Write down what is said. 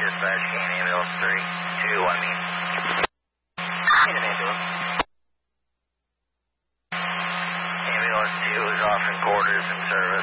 dispatch, can ambulance 3, 2, I mean. In an ambulance. Ambulance 2 is off in quarters in service.